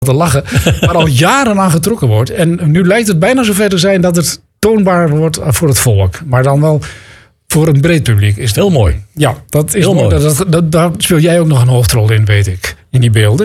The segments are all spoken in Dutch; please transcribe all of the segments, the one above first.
te lachen. Maar al jaren aan getrokken wordt. En nu lijkt het bijna zover te zijn dat het toonbaar wordt voor het volk. Maar dan wel voor een breed publiek. Is heel mooi. Ja, dat is heel mooi. Daar speel jij ook nog een hoofdrol in, weet ik. In die beelden.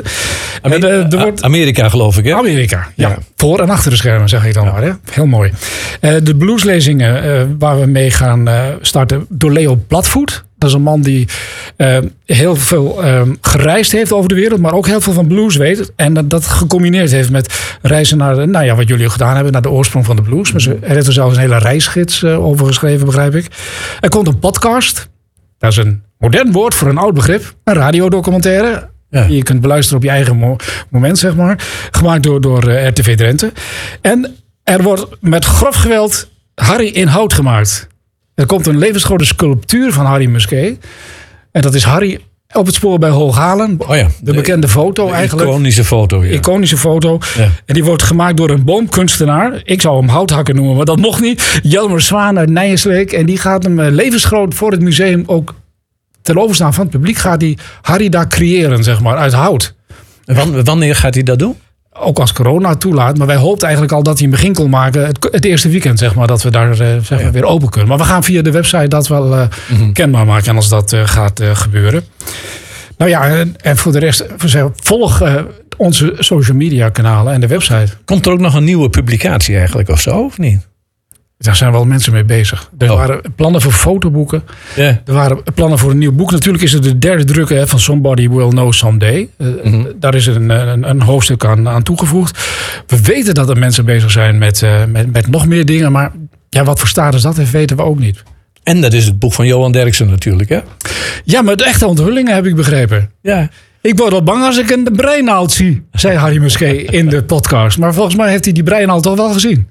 Amerika, geloof ik, hè? Amerika, ja. Voor en achter de schermen, zeg ik dan maar. Hè? Heel mooi. De blueslezingen waar we mee gaan starten door Leo Platvoet. Dat is een man die heel veel gereisd heeft over de wereld, maar ook heel veel van blues weet. En dat gecombineerd heeft met reizen naar, wat jullie ook gedaan hebben, naar de oorsprong van de blues. Maar er heeft er zelfs een hele reisgids over geschreven, begrijp ik. Er komt een podcast. Dat is een modern woord voor een oud begrip. Een radiodocumentaire. Ja. Die je kunt beluisteren op je eigen moment, zeg maar. Gemaakt door RTV Drenthe. En er wordt met grof geweld Harry in hout gemaakt. Er komt een levensgrote sculptuur van Harry Musquet. En dat is Harry op het spoor bij Hooghalen. Oh ja, de bekende foto eigenlijk. Iconische foto, ja. Iconische foto. Ja. En die wordt gemaakt door een boomkunstenaar. Ik zou hem houthakker noemen, maar dat mocht niet. Jelmer Zwaan uit Nijensteek. En die gaat hem levensgroot voor het museum ook ten overstaan van het publiek. Gaat die Harry daar creëren, zeg maar, uit hout. Wanneer gaat hij dat doen? Ook als corona toelaat. Maar wij hoopten eigenlijk al dat hij een begin kon maken. Het eerste weekend, zeg maar, dat we daar weer open kunnen. Maar we gaan via de website dat wel kenbaar maken. En als dat gaat gebeuren. Nou ja, en voor de rest, volg onze social media kanalen en de website. Komt er ook nog een nieuwe publicatie eigenlijk of zo, of niet? Daar zijn wel mensen mee bezig. Er waren plannen voor fotoboeken. Yeah. Er waren plannen voor een nieuw boek. Natuurlijk is het de derde druk van Somebody Will Know Someday. Daar is een hoofdstuk aan toegevoegd. We weten dat er mensen bezig zijn met nog meer dingen. Maar ja, wat voor status dat heeft, weten we ook niet. En dat is het boek van Johan Derksen natuurlijk, hè? Ja, maar de echte onthullingen heb ik begrepen. Ja. Ik word wel bang als ik een breinaald zie, zei Harry Musquet in de podcast. Maar volgens mij heeft hij die breinaald toch wel gezien.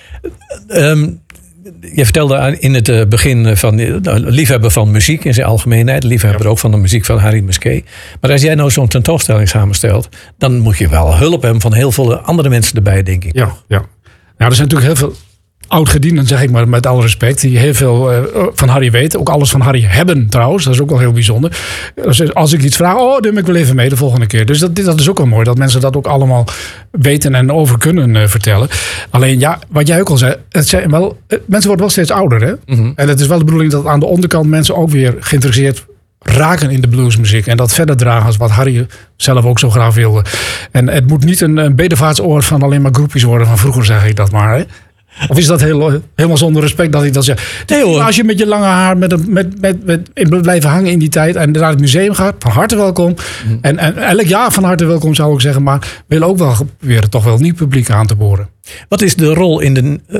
Je vertelde in het begin van liefhebber van muziek in zijn algemeenheid. Liefhebber ook van de muziek van Harry Musquet. Maar als jij nou zo'n tentoonstelling samenstelt, dan moet je wel hulp hebben van heel veel andere mensen erbij, denk ik. Ja. Nou, er zijn natuurlijk heel veel oud-gedienden, zeg ik maar met alle respect, die heel veel van Harry weten. Ook alles van Harry hebben trouwens. Dat is ook wel heel bijzonder. Als ik iets vraag, dan neem ik wel even mee de volgende keer. Dus dat is ook wel mooi, dat mensen dat ook allemaal weten en over kunnen vertellen. Alleen ja, wat jij ook al zei, mensen worden wel steeds ouder. Hè? Mm-hmm. En het is wel de bedoeling dat aan de onderkant mensen ook weer geïnteresseerd raken in de bluesmuziek. En dat verder dragen als wat Harry zelf ook zo graag wilde. En het moet niet een bedevaartsoord van alleen maar groepjes worden van vroeger, zeg ik dat maar. Hè? Of is dat helemaal zonder respect dat ik dat zeg? Nee, hoor. Als je met je lange haar met blijven hangen in die tijd en naar het museum gaat, van harte welkom. Mm. En elk jaar van harte welkom zou ik zeggen, maar we willen ook wel proberen toch wel nieuw publiek aan te boren. Wat is de rol in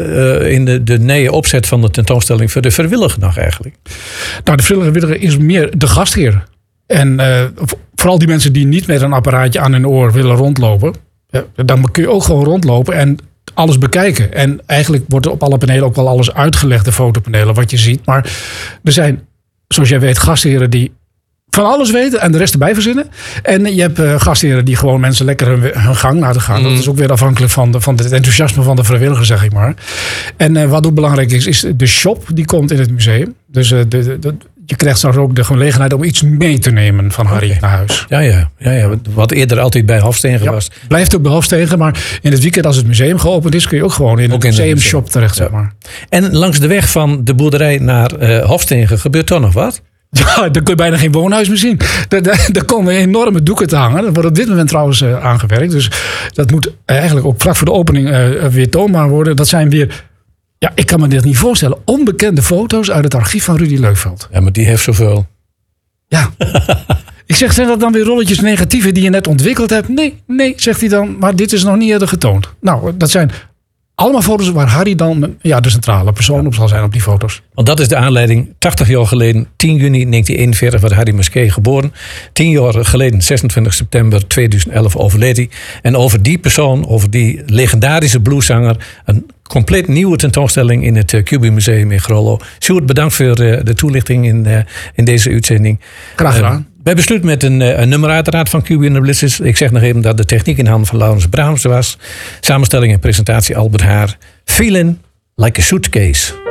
de nieuwe opzet van de tentoonstelling voor de vrijwilliger nog eigenlijk? Nou, de vrijwilliger is meer de gastheer. En vooral die mensen die niet met een apparaatje aan hun oor willen rondlopen, dan kun je ook gewoon rondlopen en alles bekijken. En eigenlijk wordt er op alle panelen ook wel alles uitgelegd, de fotopanelen, wat je ziet. Maar er zijn, zoals jij weet, gastheren die van alles weten en de rest erbij verzinnen. En je hebt gastheren die gewoon mensen lekker hun gang laten gaan. Dat is ook weer afhankelijk van het enthousiasme van de vrijwilliger, zeg ik maar. En wat ook belangrijk is de shop die komt in het museum. Dus je krijgt straks ook de gelegenheid om iets mee te nemen van Harry naar huis. Ja. Wat eerder altijd bij Hofstegen was. Blijft ook bij Hofstegen, maar in het weekend als het museum geopend is, kun je ook gewoon in de museumshop terecht, zeg maar. En langs de weg van de boerderij naar Hofstegen gebeurt toch nog wat? Ja, daar kun je bijna geen woonhuis meer zien. Daar komen enorme doeken te hangen. Dat wordt op dit moment trouwens aangewerkt. Dus dat moet eigenlijk ook vlak voor de opening weer toonbaar worden. Dat zijn weer, ja, ik kan me dit niet voorstellen, onbekende foto's uit het archief van Rudy Leukveld. Ja, maar die heeft zoveel. Ja. Ik zeg, zijn dat dan weer rolletjes negatieve die je net ontwikkeld hebt? Nee, zegt hij dan, maar dit is nog niet eerder getoond. Nou, dat zijn allemaal foto's waar Harry dan de centrale persoon op zal zijn op die foto's. Want dat is de aanleiding. 80 jaar geleden, 10 juni 1941, werd Harry Musquet geboren. 10 jaar geleden, 26 september 2011, overleed hij. En over die persoon, over die legendarische blueszanger, een compleet nieuwe tentoonstelling in het QB Museum in Grollo. Sjoerd, bedankt voor de toelichting in deze uitzending. Graag gedaan. Wij besluiten met een nummer uiteraard van QB and the Blitzers. Ik zeg nog even dat de techniek in handen van Laurens Braams was. Samenstelling en presentatie Albert Haar. Feeling like a suitcase.